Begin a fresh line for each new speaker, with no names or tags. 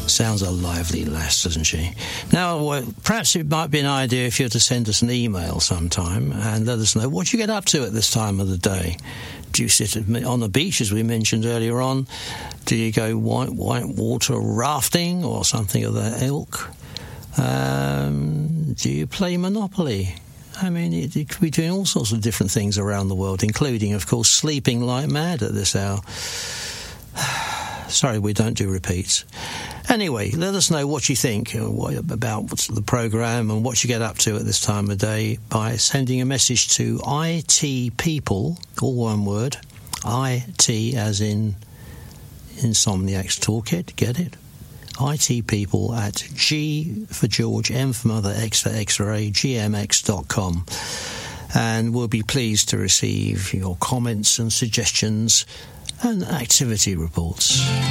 Sounds a lively lass, doesn't she? Now, perhaps it might be an idea if you were to send us an email sometime and let us know what you get up to at this time of the day. Do you sit on the beach, as we mentioned earlier on? Do you go white water rafting or something of that ilk? Do you play Monopoly? I mean, you could be doing all sorts of different things around the world, including, of course, sleeping like mad at this hour. Sorry, we don't do repeats. Anyway, let us know what you think about the programme and what you get up to at this time of day by sending a message to ITPeople, all one word, IT as in Insomniac's Toolkit, get it? ITPeople at G for George, M for Mother, X for X-ray, gmx.com. And we'll be pleased to receive your comments and suggestions and activity reports.